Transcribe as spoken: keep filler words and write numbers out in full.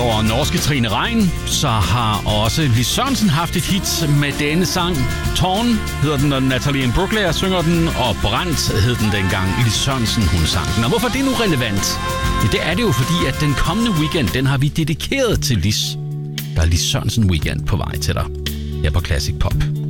Udover norske Trine Rein, så har også Lis Sørensen haft et hit med denne sang. Tårn hedder den, og Natalie Imbruglia synger den, og Brændt hed den dengang Lis Sørensen, hun sang den. Og hvorfor er det nu relevant? Ja, det er det jo, fordi at den kommende weekend, den har vi dedikeret til Lis. Der er Lis Sørensen weekend på vej til dig her på Classic Pop.